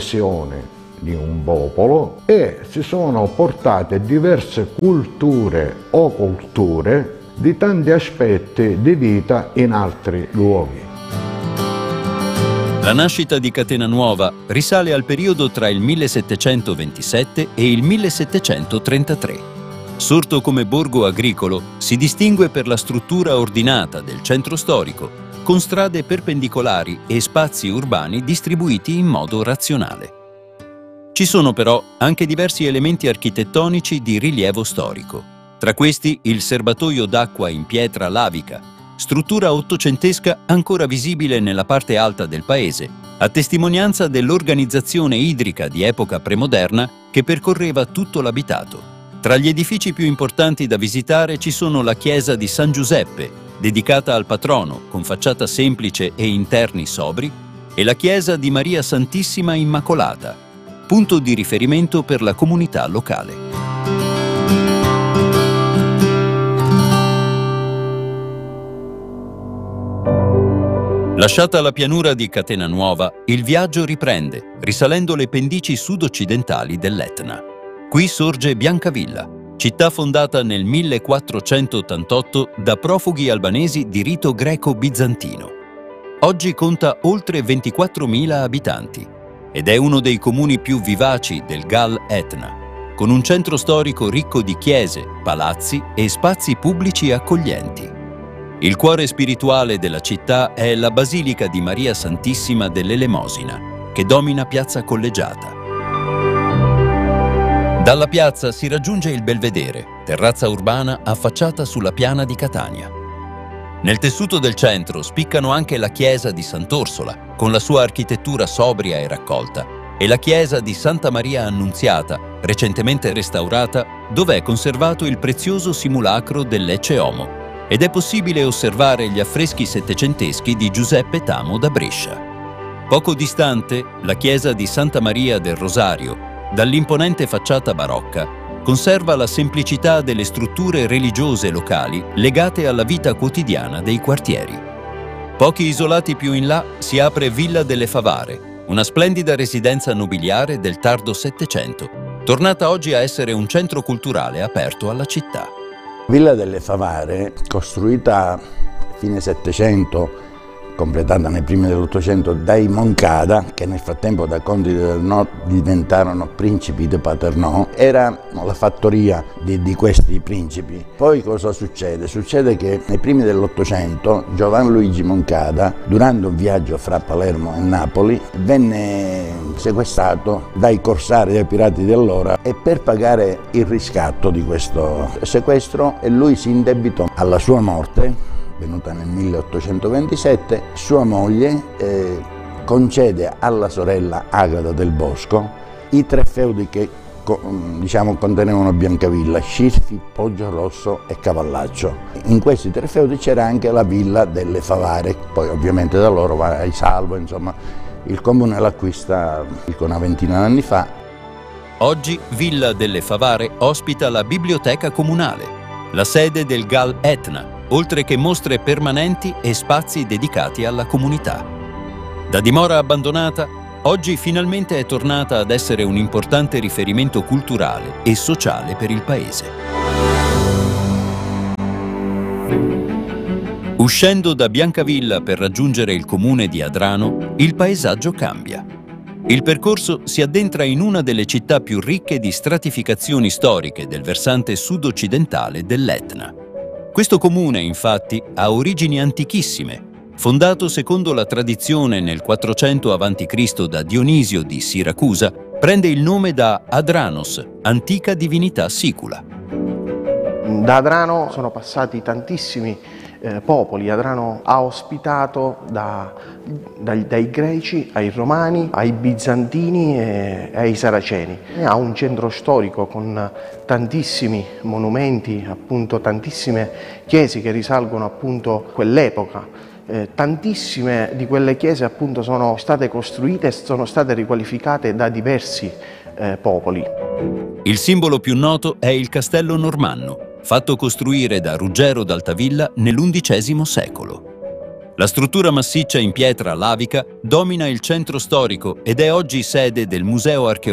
coesione di un popolo e si sono portate diverse culture o culture di tanti aspetti di vita in altri luoghi. La nascita di Catenanuova risale al periodo tra il 1727 e il 1733. Sorto come borgo agricolo, si distingue per la struttura ordinata del centro storico, con strade perpendicolari e spazi urbani distribuiti in modo razionale. Ci sono però anche diversi elementi architettonici di rilievo storico. Tra questi il serbatoio d'acqua in pietra lavica, struttura ottocentesca ancora visibile nella parte alta del paese, a testimonianza dell'organizzazione idrica di epoca premoderna che percorreva tutto l'abitato. Tra gli edifici più importanti da visitare ci sono la chiesa di San Giuseppe, dedicata al patrono, con facciata semplice e interni sobri, e la chiesa di Maria Santissima Immacolata, punto di riferimento per la comunità locale. Lasciata la pianura di Catenanuova, il viaggio riprende, risalendo le pendici sud-occidentali dell'Etna. Qui sorge Biancavilla, città fondata nel 1488 da profughi albanesi di rito greco-bizantino. Oggi conta oltre 24.000 abitanti ed è uno dei comuni più vivaci del Gal Etna, con un centro storico ricco di chiese, palazzi e spazi pubblici accoglienti. Il cuore spirituale della città è la Basilica di Maria Santissima dell'Elemosina, che domina Piazza Collegiata. Dalla piazza si raggiunge il Belvedere, terrazza urbana affacciata sulla piana di Catania. Nel tessuto del centro spiccano anche la chiesa di Sant'Orsola, con la sua architettura sobria e raccolta, e la chiesa di Santa Maria Annunziata, recentemente restaurata, dove è conservato il prezioso simulacro dell'Ecce Homo, ed è possibile osservare gli affreschi settecenteschi di Giuseppe Tamo da Brescia. Poco distante, la chiesa di Santa Maria del Rosario, dall'imponente facciata barocca, conserva la semplicità delle strutture religiose locali legate alla vita quotidiana dei quartieri. Pochi isolati più in là si apre Villa delle Favare, una splendida residenza nobiliare del tardo Settecento, tornata oggi a essere un centro culturale aperto alla città. Villa delle Favare, costruita a fine Settecento, completata nei primi dell'Ottocento dai Moncada, che nel frattempo da conti del Nord diventarono principi di Paternò, era la fattoria di questi principi. Poi cosa succede? Succede che nei primi dell'Ottocento Giovan Luigi Moncada, durante un viaggio fra Palermo e Napoli, venne sequestrato dai corsari, dai pirati di allora, e per pagare il riscatto di questo sequestro lui si indebitò. Alla sua morte, venuta nel 1827, sua moglie concede alla sorella Agata del Bosco i 3 feudi che contenevano Biancavilla: Scirfi, Poggiogrosso e Cavallaccio. In questi 3 feudi c'era anche la Villa delle Favare, poi ovviamente da loro va ai Salvo, insomma il comune l'acquista una ventina d'anni fa. Oggi Villa delle Favare ospita la biblioteca comunale, la sede del Gal Etna, oltre che mostre permanenti e spazi dedicati alla comunità. Da dimora abbandonata, oggi finalmente è tornata ad essere un importante riferimento culturale e sociale per il paese. Uscendo da Biancavilla per raggiungere il comune di Adrano, il paesaggio cambia. Il percorso si addentra in una delle città più ricche di stratificazioni storiche del versante sud-occidentale dell'Etna. Questo comune, infatti, ha origini antichissime. Fondato secondo la tradizione nel 400 a.C. da Dionisio di Siracusa, prende il nome da Adranos, antica divinità sicula. Da Adrano sono passati tantissimi popoli. Adrano ha ospitato dai greci ai romani, ai bizantini e ai saraceni. Ha un centro storico con tantissimi monumenti, appunto tantissime chiese che risalgono appunto a quell'epoca. Tantissime di quelle chiese appunto sono state costruite e sono state riqualificate da diversi popoli. Il simbolo più noto è il castello normanno, fatto costruire da Ruggero d'Altavilla nell'XI secolo. La struttura massiccia in pietra lavica domina il centro storico ed è oggi sede del Museo Archeologico